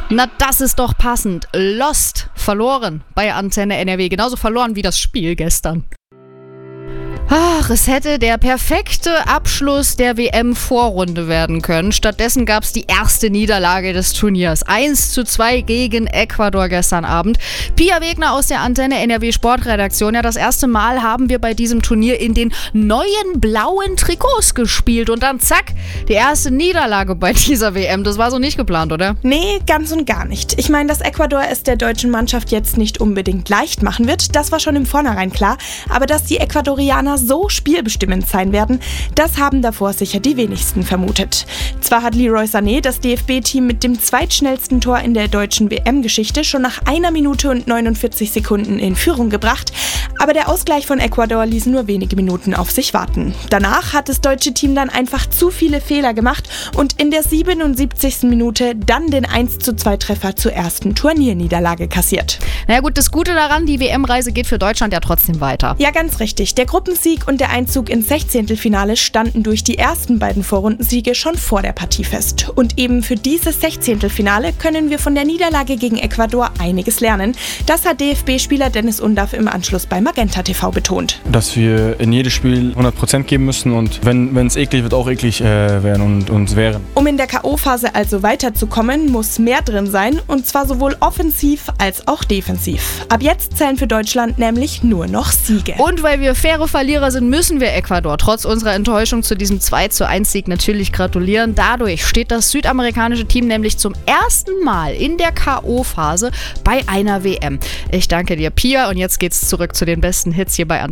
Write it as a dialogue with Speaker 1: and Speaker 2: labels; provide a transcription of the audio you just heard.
Speaker 1: Na, das ist doch passend. Lost verloren bei Antenne NRW. Genauso verloren wie das Spiel gestern. Ach, es hätte der perfekte Abschluss der WM-Vorrunde werden können. Stattdessen gab es die erste Niederlage des Turniers. 1:2 gegen Ecuador gestern Abend. Pia Wegner aus der Antenne NRW Sportredaktion. Ja, das erste Mal haben wir bei diesem Turnier in den neuen blauen Trikots gespielt. Und dann zack, die erste Niederlage bei dieser WM. Das war so nicht geplant, oder?
Speaker 2: Nee, ganz und gar nicht. Ich meine, dass Ecuador es der deutschen Mannschaft jetzt nicht unbedingt leicht machen wird, das war schon im Vornherein klar. Aber dass die Ecuadorianer so spielbestimmend sein werden, das haben davor sicher die wenigsten vermutet. Zwar hat Leroy Sané das DFB-Team mit dem zweitschnellsten Tor in der deutschen WM-Geschichte schon nach 1 Minute und 49 Sekunden in Führung gebracht, aber der Ausgleich von Ecuador ließ nur wenige Minuten auf sich warten. Danach hat das deutsche Team dann einfach zu viele Fehler gemacht und in der 77. Minute dann den 1:2-Treffer zur ersten Turnierniederlage kassiert.
Speaker 1: Na gut, das Gute daran, die WM-Reise geht für Deutschland ja trotzdem weiter.
Speaker 2: Ja, ganz richtig. Der Gruppensieg und der Einzug ins 16. standen durch die ersten beiden Vorrundensiege schon vor der Partie fest. Und eben für dieses 16. können wir von der Niederlage gegen Ecuador einiges lernen. Das hat DFB-Spieler Dennis Undaff im Anschluss bei Magenta TV betont.
Speaker 3: Dass wir in jedes Spiel 100% geben müssen und wenn es eklig wird, auch eklig werden und wären.
Speaker 2: Um in der K.O.-Phase also weiterzukommen, muss mehr drin sein und zwar sowohl offensiv als auch defensiv. Ab jetzt zählen für Deutschland nämlich nur noch Siege.
Speaker 1: Und weil wir faire Verlierer sind, müssen wir Ecuador trotz unserer Enttäuschung zu diesem 2:1-Sieg natürlich gratulieren. Dadurch steht das südamerikanische Team nämlich zum ersten Mal in der K.O.-Phase bei einer WM. Ich danke dir, Pia, und jetzt geht's zurück zu den besten Hits hier bei Antenne.